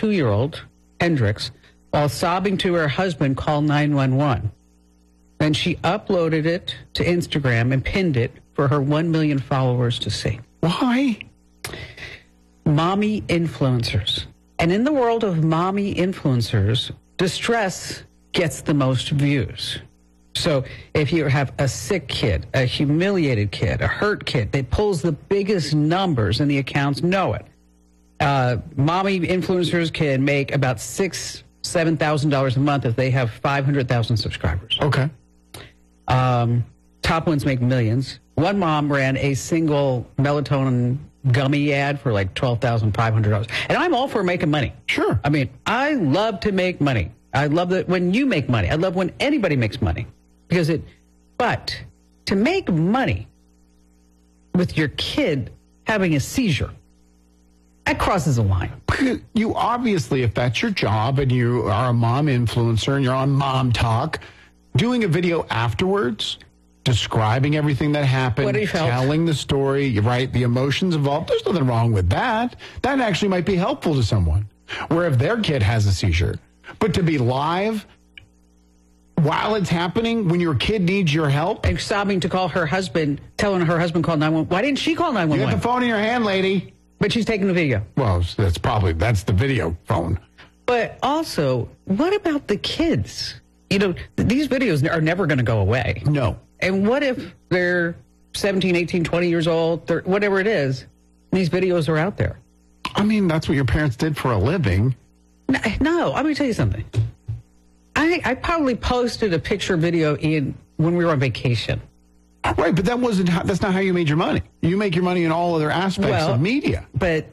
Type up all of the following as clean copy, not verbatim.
2-year-old, Hendrix, while sobbing to her husband, call 911. Then she uploaded it to Instagram and pinned it for her 1 million followers to see. Why? Mommy influencers. And in the world of mommy influencers, distress gets the most views. So if you have a sick kid, a humiliated kid, a hurt kid that pulls the biggest numbers and the accounts know it, mommy influencers can make about $7,000 a month if they have 500,000 subscribers. Okay. Top ones make millions. One mom ran a single melatonin gummy ad for like $12,500. And I'm all for making money. Sure. I mean, I love to make money. I love that when you make money. I love when anybody makes money. But to make money with your kid having a seizure, that crosses a line. You obviously, if that's your job and you are a mom influencer and you're on Mom Talk, doing a video afterwards, describing everything that happened, telling the story, right, the emotions involved, there's nothing wrong with that. That actually might be helpful to someone. Where if their kid has a seizure, but to be live while it's happening, when your kid needs your help. And sobbing to call her husband, telling her husband call 911. Why didn't she call 911? You got the phone in your hand, lady. But she's taking the video. Well, that's the video phone. But also, what about the kids? You know, these videos are never going to go away. No. And what if they're 17, 18, 20 years old, whatever it is, these videos are out there? I mean, that's what your parents did for a living. No, let me tell you something. I probably posted a picture video when we were on vacation. Right, but that's not how you made your money. You make your money in all other aspects of media. But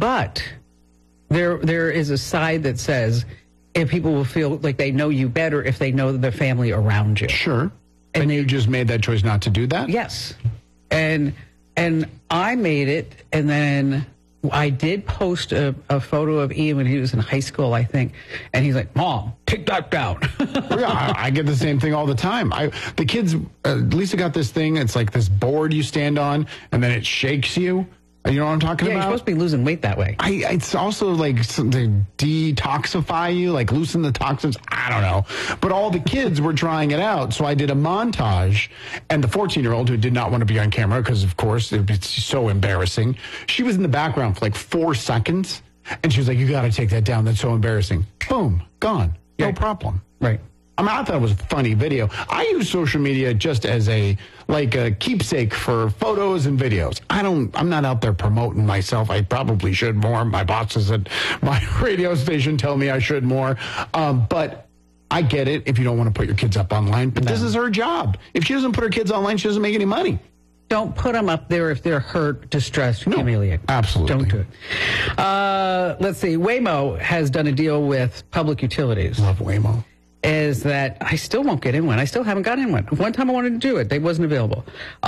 there is a side that says if people will feel like they know you better if they know the family around you. Sure. And you just made that choice not to do that? Yes. And I made it, and then I did post a photo of Ian when he was in high school, I think. And he's like, Mom, take that down. Yeah, I get the same thing all the time. The kids, Lisa got this thing. It's like this board you stand on, and then it shakes you. You know what I'm talking about? Yeah, you're supposed to be losing weight that way. It's also like to detoxify you, like loosen the toxins. I don't know. But all the kids were trying it out. So I did a montage. And the 14-year-old who did not want to be on camera because, of course, it's so embarrassing. She was in the background for like 4 seconds. And she was like, you got to take that down. That's so embarrassing. Boom. Gone. No problem. Right. I mean, I thought it was a funny video. I use social media just as a keepsake for photos and videos. I'm not out there promoting myself. I probably should more. My bosses at my radio station tell me I should more. But I get it if you don't want to put your kids up online. But this is her job. If she doesn't put her kids online, she doesn't make any money. Don't put them up there if they're hurt, distressed, humiliated. Absolutely. Don't do it. Let's see. Waymo has done a deal with public utilities. Love Waymo. Is that I still won't get in one. I still haven't gotten in one. One time I wanted to do it. They wasn't available.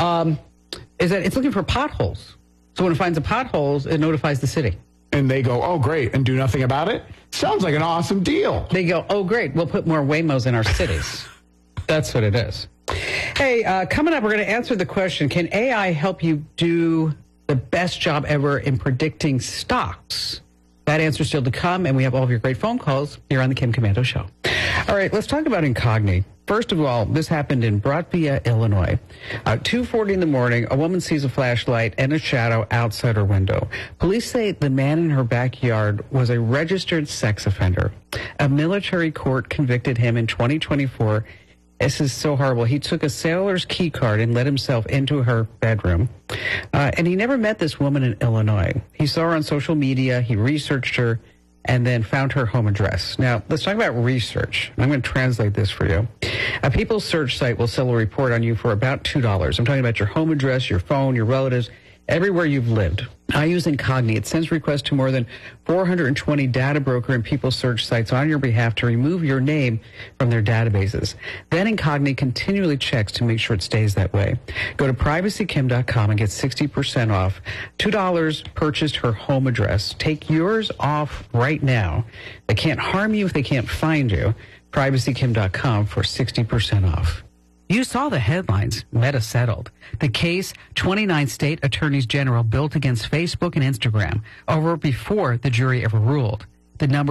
Is that it's looking for potholes. So when it finds the potholes, it notifies the city. And they go, oh, great, and do nothing about it? Sounds like an awesome deal. They go, oh, great, we'll put more Waymos in our cities. That's what it is. Hey, coming up, we're going to answer the question, can AI help you do the best job ever in predicting stocks? That answer is still to come, and we have all of your great phone calls here on the Kim Komando Show. All right, let's talk about Incogni. First of all, this happened in Broadview, Illinois. 2:40 in the morning, a woman sees a flashlight and a shadow outside her window. Police say the man in her backyard was a registered sex offender. A military court convicted him in 2024. This is so horrible. He took a sailor's key card and let himself into her bedroom. And he never met this woman in Illinois. He saw her on social media. He researched her and then found her home address. Now, let's talk about research. I'm going to translate this for you. A People's Search site will sell a report on you for about $2. I'm talking about your home address, your phone, your relatives, everywhere you've lived. I use Incogni. It sends requests to more than 420 data broker and People's Search sites on your behalf to remove your name from their databases. Then Incogni continually checks to make sure it stays that way. Go to privacykim.com and get 60% off. $2 purchased her home address. Take yours off right now. They can't harm you if they can't find you. privacykim.com for 60% off. You saw the headlines. Meta settled. The case 29 state attorneys general built against Facebook and Instagram over before the jury ever ruled. The number